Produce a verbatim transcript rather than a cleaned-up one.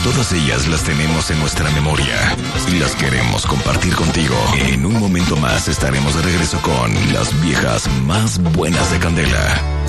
todas ellas las tenemos en nuestra memoria y las queremos compartir contigo. En un momento más estaremos de regreso con las viejas más buenas de Candela.